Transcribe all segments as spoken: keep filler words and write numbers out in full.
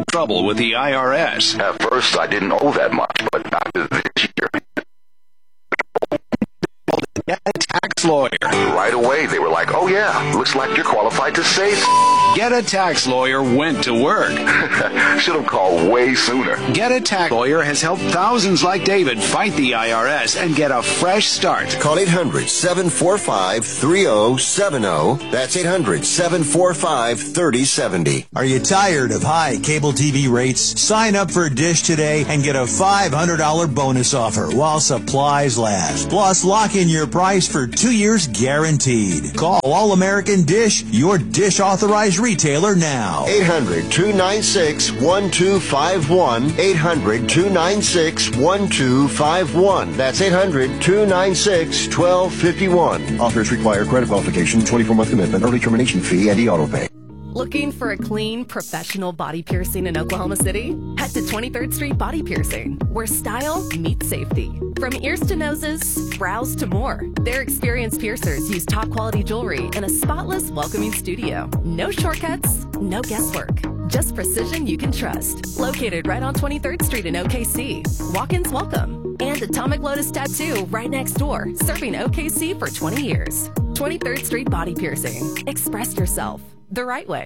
trouble with the I R S. At first, I didn't owe that much, but after this year, Get a tax lawyer. right away they were like, oh yeah, looks like you're qualified to save. Get a tax lawyer went to work. Should have called way sooner. Get a tax lawyer has helped thousands like David fight the I R S and get a fresh start. Call eight hundred, seven four five, three oh seven oh. That's eight hundred, seven four five, three oh seven oh. Are you tired of high cable T V rates? Sign up for Dish today and get a five hundred dollars bonus offer while supplies last. Plus, lock in your price for two years guaranteed. Call All-American Dish, your Dish authorized retailer now. eight hundred, two nine six, one two five one. eight hundred, two nine six, one two five one. That's eight hundred, two nine six, one two five one. Offers require credit qualification, twenty-four month commitment, early termination fee, and e-auto pay. Looking for a clean, professional body piercing in Oklahoma City? Head to twenty-third Street Body Piercing, where style meets safety. From ears to noses, brows to more, their experienced piercers use top-quality jewelry in a spotless, welcoming studio. No shortcuts, no guesswork. Just precision you can trust. Located right on twenty-third Street in O K C. Walk-ins welcome. And Atomic Lotus Tattoo right next door, serving O K C for twenty years. twenty-third Street Body Piercing. Express yourself the right way.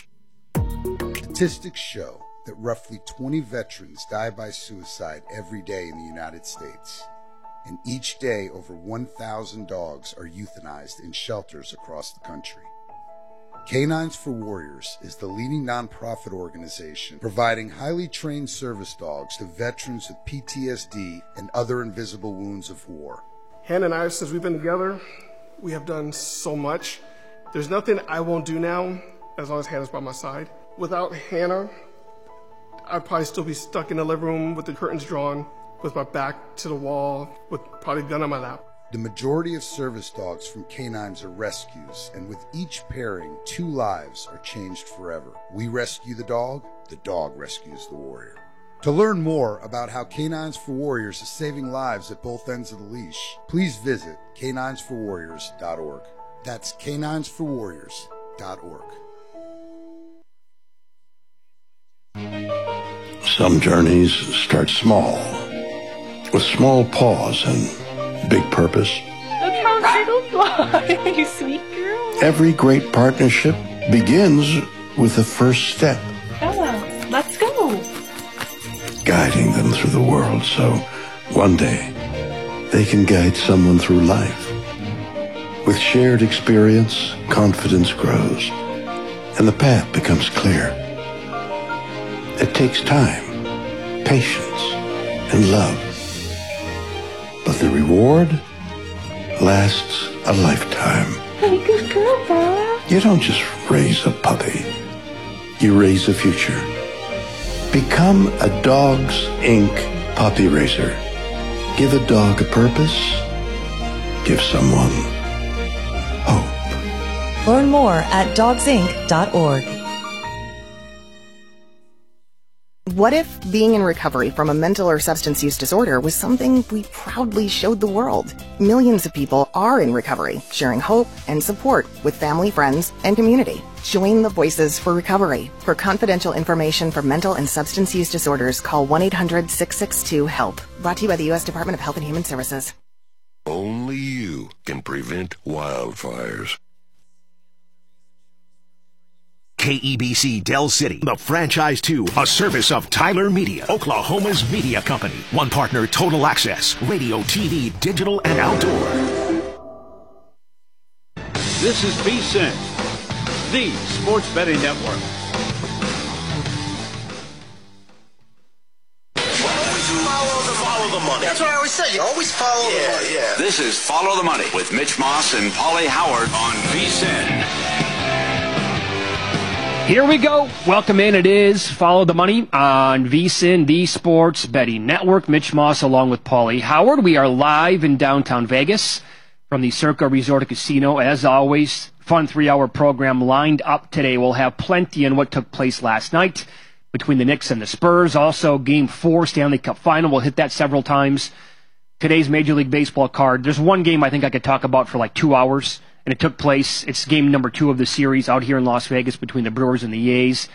Statistics show that roughly twenty veterans die by suicide every day in the United States. And each day, over one thousand dogs are euthanized in shelters across the country. Canines for Warriors is the leading nonprofit organization providing highly trained service dogs to veterans with P T S D and other invisible wounds of war. Hannah and I, since we've been together, we have done so much. There's nothing I won't do now as long as Hannah's by my side. Without Hannah, I'd probably still be stuck in the living room with the curtains drawn, with my back to the wall, with probably a gun on my lap. The majority of service dogs from canines are rescues, and with each pairing, two lives are changed forever. We rescue the dog, the dog rescues the warrior. To learn more about how Canines for Warriors is saving lives at both ends of the leash, please visit canines for warriors dot org. That's canines for warriors dot org. Some journeys start small, with small paws and big purpose. Look how turtles fly, you sweet girl. Every great partnership begins with the first step. Bella, let's go. Guiding them through the world so one day they can guide someone through life. With shared experience, confidence grows, and the path becomes clear. It takes time, patience, and love. But the reward lasts a lifetime. Hey, good girl, Bella. You don't just raise a puppy. You raise a future. Become a Dogs Incorporated puppy raiser. Give a dog a purpose. Give someone hope. Learn more at dogs inc dot org. What if being in recovery from a mental or substance use disorder was something we proudly showed the world? Millions of people are in recovery, sharing hope and support with family, friends, and community. Join the Voices for Recovery. For confidential information for mental and substance use disorders, call one eight hundred, six six two, HELP. Brought to you by the U S Department of Health and Human Services. Only you can prevent wildfires. K E B C Del City, the franchise two, a service of Tyler Media, Oklahoma's media company. One partner, Total Access, radio, T V, digital, and outdoor. This is V S I N, the Sports Betting Network. Follow the money. That's what I always say. You always follow yeah, the money. Yeah. This is Follow the Money with Mitch Moss and Paulie Howard on V S I N. Here we go. Welcome in. It is Follow the Money on V S I N, the Sports Betting Network. Mitch Moss along with Paulie Howard. We are live in downtown Vegas from the Circa Resort and Casino. As always, fun three-hour program lined up today. We'll have plenty in what took place last night between the Knicks and the Spurs. Also, Game four Stanley Cup Final. We'll hit that several times. Today's Major League Baseball card. There's one game I think I could talk about for like two hours. And it took place, it's game number two of the series out here in Las Vegas between the Brewers and the A's.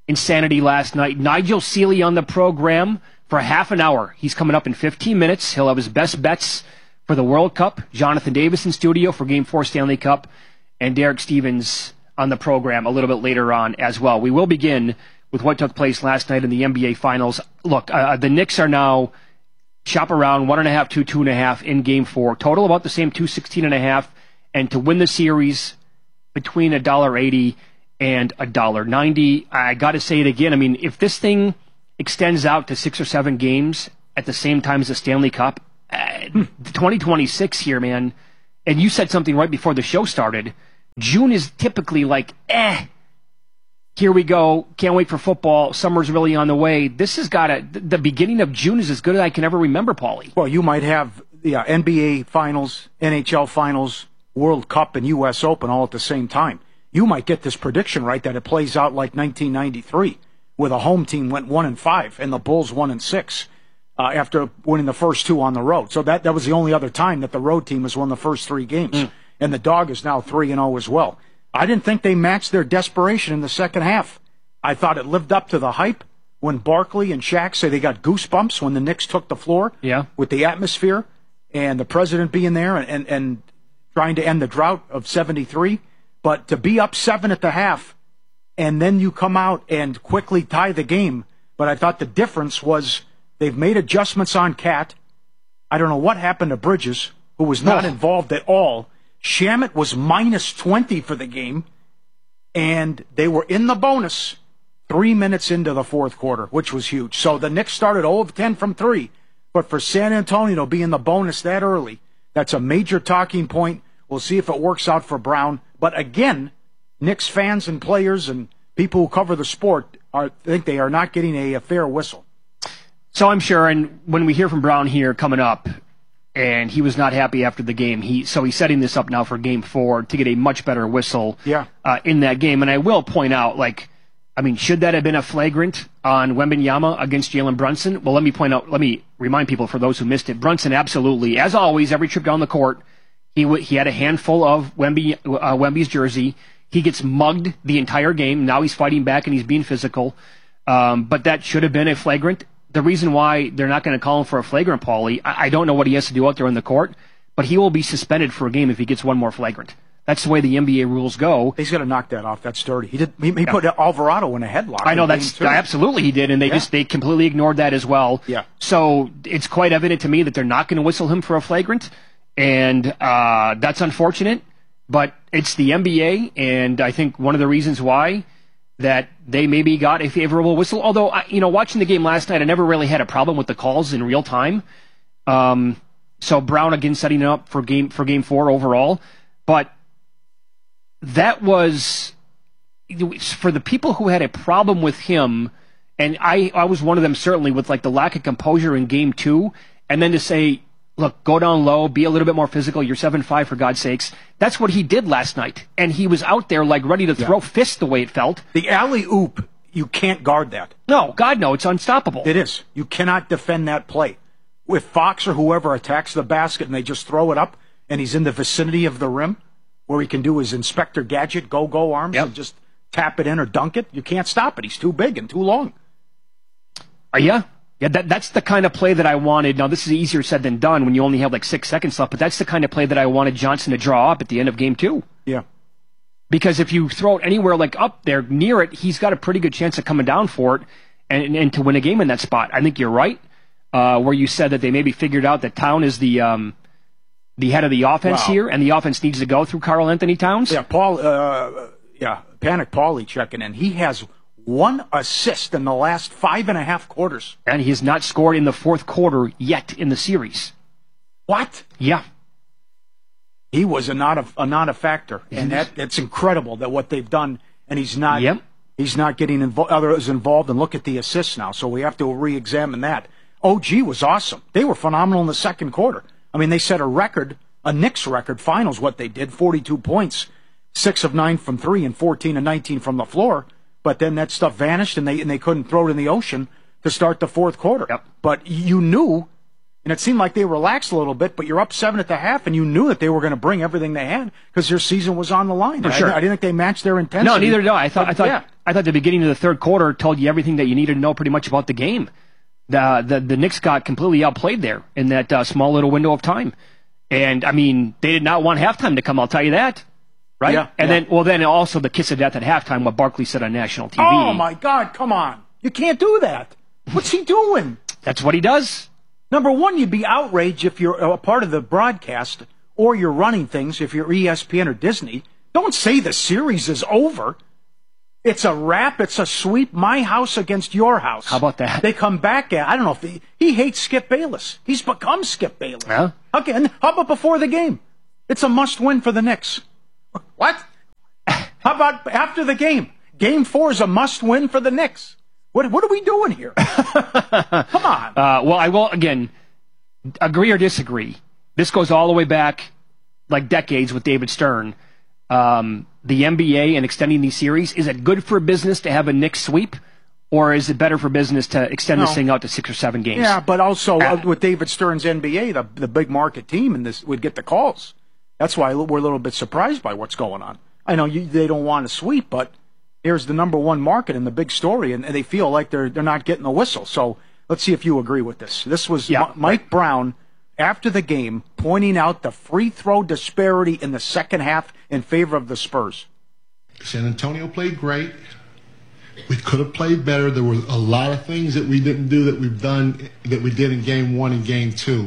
insanity last night. Nigel Seeley on the program for half an hour. He's coming up in fifteen minutes. He'll have his best bets for the World Cup. Jonathan Davis in studio for Game four Stanley Cup. And Derek Stevens on the program a little bit later on as well. We will begin with what took place last night in the N B A Finals. Look, uh, the Knicks are now shop around one and a half, two, two and a half in Game Four. Total about the same, two sixteen and a half. And to win the series between a dollar eighty and a dollar ninety. I got to say it again. I mean, if this thing extends out to six or seven games at the same time as the Stanley Cup, uh, twenty twenty-six here, man. And you said something right before the show started. June is typically like, eh. Here we go. Can't wait for football. Summer's really on the way. This has got a, the beginning of June is as good as I can ever remember, Paulie. Well, you might have yeah, N B A Finals, N H L Finals, World Cup, and U S Open all at the same time. You might get this prediction right that it plays out like nineteen ninety-three, where the home team went one and five and the Bulls one and six uh, after winning the first two on the road. So that, that was the only other time that the road team has won the first three games. Mm. And the Dog is now three and oh as well. I didn't think they matched their desperation in the second half. I thought it lived up to the hype when Barkley and Shaq say they got goosebumps when the Knicks took the floor yeah. with the atmosphere and the president being there and, and, and trying to end the drought of seventy-three. But to be up seven at the half and then you come out and quickly tie the game. But I thought the difference was they've made adjustments on Cat. I don't know what happened to Bridges, who was not oh. involved at all. Shamet was minus twenty for the game, and they were in the bonus three minutes into the fourth quarter, which was huge. So the Knicks started oh of ten from three, but for San Antonio to be in the bonus that early, that's a major talking point. We'll see if it works out for Brown. But again, Knicks fans and players and people who cover the sport are think they are not getting a, a fair whistle. So I'm sure, and when we hear from Brown here coming up, and he was not happy after the game. He so he's setting this up now for Game Four to get a much better whistle yeah. uh, in that game. And I will point out, like, I mean, should that have been a flagrant on Wembanyama against Jalen Brunson? Well, let me point out, let me remind people for those who missed it. Brunson absolutely, as always, every trip down the court, he w- he had a handful of Wemby uh, Wemby's jersey. He gets mugged the entire game. Now he's fighting back and he's being physical. Um, but that should have been a flagrant. The reason why they're not going to call him for a flagrant, Paulie, I, I don't know what he has to do out there in the court, but he will be suspended for a game if he gets one more flagrant. That's the way the N B A rules go. He's got to knock that off. That's dirty. He did. He, he yeah. put Alvarado in a headlock. I know that's absolutely he did, and they yeah. just they completely ignored that as well. Yeah. So it's quite evident to me that they're not going to whistle him for a flagrant, and uh, that's unfortunate. But it's the N B A, and I think one of the reasons why that they maybe got a favorable whistle. Although, I, you know, watching the game last night, I never really had a problem with the calls in real time. Um, so Brown again setting it up for game for game four overall, but that was for the people who had a problem with him, and I, I was one of them certainly with like the lack of composure in game two, and then to say, look, go down low, be a little bit more physical. You're seven five for God's sakes. That's what he did last night. And he was out there like ready to throw yeah. fists the way it felt. The alley-oop, you can't guard that. No, God, no. It's unstoppable. It is. You cannot defend that play. If Fox or whoever attacks the basket and they just throw it up and he's in the vicinity of the rim where he can do his Inspector Gadget go-go arms yep. and just tap it in or dunk it, you can't stop it. He's too big and too long. Uh, yeah. Yeah, that, that's the kind of play that I wanted. Now, this is easier said than done when you only have like six seconds left, but that's the kind of play that I wanted Johnson to draw up at the end of game two. Yeah. Because if you throw it anywhere like up there near it, he's got a pretty good chance of coming down for it and, and to win a game in that spot. I think you're right, uh, where you said that they maybe figured out that Town is the um, the head of the offense wow. here, and the offense needs to go through Karl Anthony Towns. Yeah, Paul. Uh, yeah, Panic Paulie checking in. He has one assist in the last five and a half quarters. And he has not scored in the fourth quarter yet in the series. What? Yeah. He was a not a, a not a factor. And that it's incredible that what they've done, and he's not yep. he's not getting invo- others involved. And look at the assists now. So we have to re-examine that. O G was awesome. They were phenomenal in the second quarter. I mean, they set a record, a Knicks record, finals what they did, forty-two points, six of nine from three and fourteen of nineteen from the floor. But then that stuff vanished, and they and they couldn't throw it in the ocean to start the fourth quarter. Yep. But you knew, and it seemed like they relaxed a little bit, but you're up seven at the half, and you knew that they were going to bring everything they had because their season was on the line. For sure. I, I didn't think they matched their intensity. No, neither did I. I thought, but, I thought yeah. I thought the beginning of the third quarter told you everything that you needed to know pretty much about the game. The the, the Knicks got completely outplayed there in that uh, small little window of time. And, I mean, they did not want halftime to come, I'll tell you that. Right? Yeah, and yeah. then, well, then also the kiss of death at halftime, what Barkley said on national T V. Oh, my God, come on. You can't do that. What's he doing? That's what he does. Number one, you'd be outraged if you're a part of the broadcast or you're running things, if you're E S P N or Disney. Don't say the series is over. It's a wrap. It's a sweep. My house against your house. How about that? They come back at, I don't know if he, he hates Skip Bayless. He's become Skip Bayless. Yeah. Okay, and how about before the game? It's a must-win for the Knicks. What? How about after the game? Game four is a must-win for the Knicks. What what are we doing here? Come on. Uh, well, I will, again, agree or disagree. This goes all the way back, like decades with David Stern. Um, the N B A and extending these series, is it good for business to have a Knicks sweep, or is it better for business to extend No. this thing out to six or seven games? Yeah, but also Uh, uh, with David Stern's N B A, the, the big market team in this would get the calls. That's why we're a little bit surprised by what's going on. I know you, they don't want to sweep, but here's the number one market and the big story, and, and they feel like they're they're not getting the whistle. So let's see if you agree with this. This was Yeah. M- Mike Brown after the game pointing out the free throw disparity in the second half in favor of the Spurs. San Antonio played great. We could have played better. There were a lot of things that we didn't do that we've done that we did in game one and game two.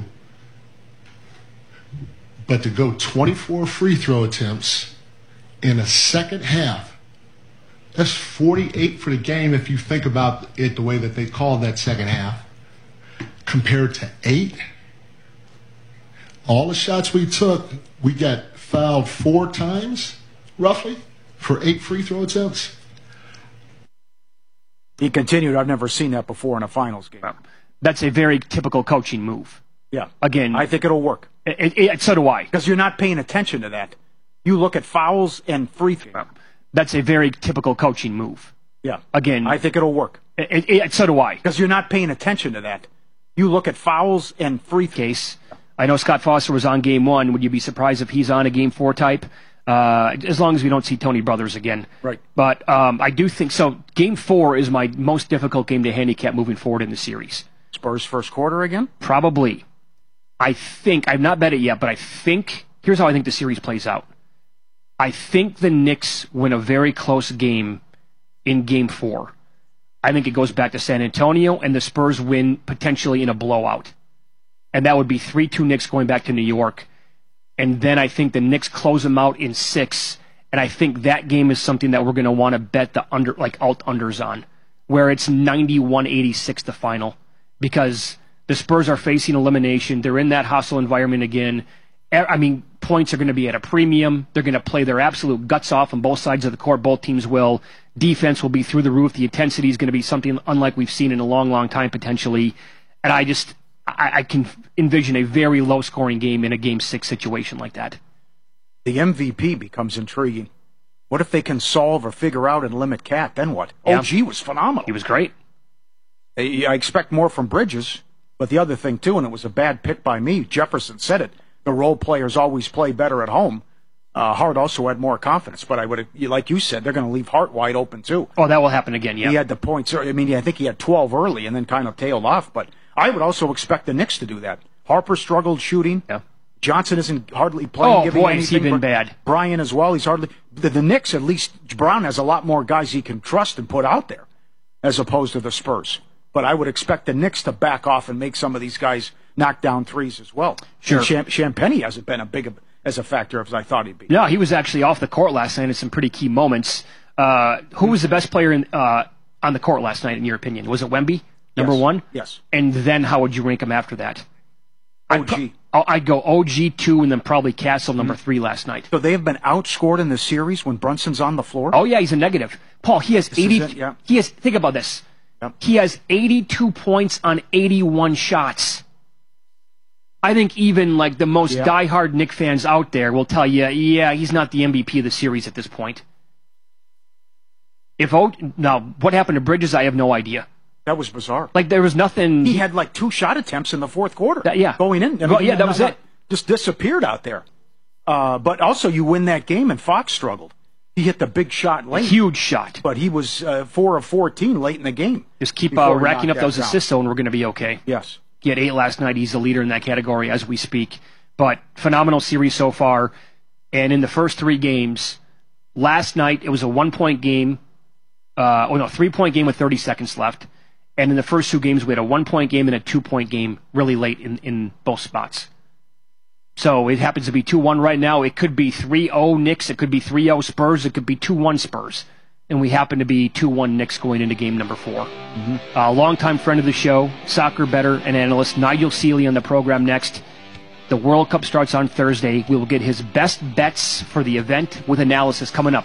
But to go twenty-four free throw attempts in a second half, that's forty-eight for the game if you think about it the way that they called that second half, compared to eight. All the shots we took, we got fouled four times, roughly, for eight free throw attempts. He continued, I've never seen that before in a finals game. That's a very typical coaching move. Yeah. Again, I think it'll work. It, it, so do I. Because you're not paying attention to that. You look at fouls and free throws. That's a very typical coaching move. Yeah. Again, I think it'll work. It, it, so do I. Because you're not paying attention to that. You look at fouls and free throws. Case. I know Scott Foster was on game one. Would you be surprised if he's on a game four type? Uh, as long as we don't see Tony Brothers again. Right. But um, I do think so. Game four is my most difficult game to handicap moving forward in the series. Spurs first quarter again? Probably. I think, I've not bet it yet, but I think, here's how I think the series plays out. I think the Knicks win a very close game in game four. I think it goes back to San Antonio, and the Spurs win potentially in a blowout. And that would be three two Knicks going back to New York. And then I think the Knicks close them out in six. And I think that game is something that we're going to want to bet the under, like alt-unders on, where it's ninety-one eighty-six the final. Because the Spurs are facing elimination. They're in that hostile environment again. I mean, points are going to be at a premium. They're going to play their absolute guts off on both sides of the court. Both teams will. Defense will be through the roof. The intensity is going to be something unlike we've seen in a long, long time, potentially. And I just, I, I can envision a very low-scoring game in a Game six situation like that. The M V P becomes intriguing. What if they can solve or figure out and limit Cat? Then what? Yeah. O G was phenomenal. He was great. I I expect more from Bridges. But the other thing, too, and it was a bad pick by me, Jefferson said it, the role players always play better at home. Uh, Hart also had more confidence, but I would, like you said, they're going to leave Hart wide open, too. Oh, that will happen again, yeah. He had the points. I mean, I think he had twelve early and then kind of tailed off, but I would also expect the Knicks to do that. Harper struggled shooting. Yeah. Johnson isn't hardly playing. Oh, giving boy, has he anything, been but bad. Brian as well, he's hardly. The, the Knicks, at least, Brown has a lot more guys he can trust and put out there, as opposed to the Spurs. But I would expect the Knicks to back off and make some of these guys knock down threes as well. Sure. And Champ- Champagny hasn't been a big as a factor as I thought he'd be. No, he was actually off the court last night in some pretty key moments. Uh, who was the best player in, uh, on the court last night, in your opinion? Was it Wemby, number Yes. one? Yes. And then how would you rank him after that? O G. I'd, pro- I'd go O G two and then probably Castle number Mm-hmm. three last night. So they have been outscored in the series when Brunson's on the floor? Oh, yeah, he's a negative. Paul, he has This is eighty. it, yeah. He has. Think about this. Yep. He has eighty-two points on eighty-one shots. I think even like the most Yeah. diehard Knick fans out there will tell you, yeah, he's not the M V P of the series at this point. If o- now, what happened to Bridges? I have no idea. That was bizarre. Like there was nothing. He had like two shot attempts in the fourth quarter. That- yeah. Going in. I Well, mean, yeah, that not- was not- it. Just disappeared out there. Uh, but also you win that game and Fox struggled. He hit the big shot late. Huge shot. But he was uh, four of fourteen late in the game. Just keep uh, racking up those assists, though, and we're going to be okay. Yes. He had eight last night. He's the leader in that category as we speak. But phenomenal series so far. And in the first three games, last night it was a one-point game. Uh, oh, no, three-point game with thirty seconds left. And in the first two games, we had a one-point game and a two-point game really late in, in both spots. So it happens to be two one right now. It could be three oh Knicks. It could be three oh Spurs. It could be two one Spurs. And we happen to be two one Knicks going into game number four. Mm-hmm. Uh, longtime friend of the show, soccer bettor and analyst, Nigel Seeley on the program next. The World Cup starts on Thursday. We will get his best bets for the event with analysis coming up.